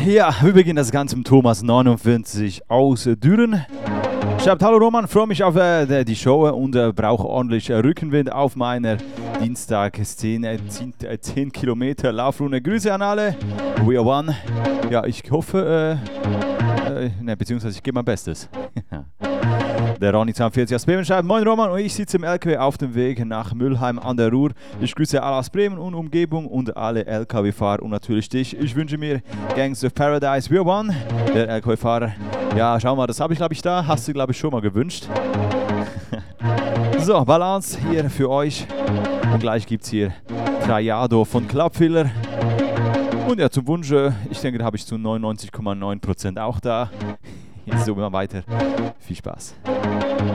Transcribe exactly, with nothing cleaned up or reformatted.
Ja, wir beginnen das Ganze mit Thomas neunundvierzig aus Düren. Schreibt: Hallo Roman, freue mich auf äh, die Show und äh, brauche ordentlich äh, Rückenwind auf meiner Dienstag zehn, äh, zehn, äh, zehn Kilometer Laufrunde. Grüße an alle. We are one. Ja, ich hoffe, äh, äh, ne, beziehungsweise ich gebe mein Bestes. Der Ronny zweiundvierzig aus Bremen schreibt: Moin Roman, und ich sitze im L K W auf dem Weg nach Mülheim an der Ruhr. Ich grüße alle aus Bremen und Umgebung und alle L K W-Fahrer und natürlich dich. Ich wünsche mir Gangs of Paradise, We Are One. Der L K W-Fahrer, ja, schau mal, das habe ich glaube ich da, hast du glaube ich schon mal gewünscht. So, Balance hier für euch. Und gleich gibt es hier Trajado von Clubfiller. Und ja, zum Wunsch, ich denke, da habe ich zu neunundneunzig Komma neun Prozent auch da. Jetzt so immer weiter. Viel Spaß.